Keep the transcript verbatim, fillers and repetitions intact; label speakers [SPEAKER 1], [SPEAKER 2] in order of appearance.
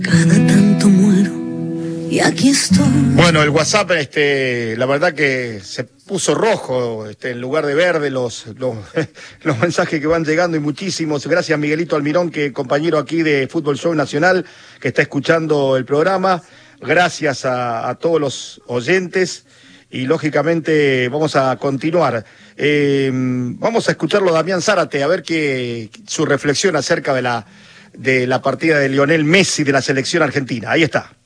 [SPEAKER 1] Cada tanto muero y aquí estoy.
[SPEAKER 2] Bueno, el WhatsApp, este, la verdad que se puso rojo, este, en lugar de verde, los, los, los mensajes que van llegando y muchísimos. Gracias, Miguelito Almirón, que compañero aquí de Fútbol Show Nacional, que está escuchando el programa. Gracias a, a todos los oyentes y lógicamente vamos a continuar. Eh, vamos a escucharlo a Damián Zárate, a ver qué su reflexión acerca de la de la partida de Lionel Messi de la selección argentina. Ahí está.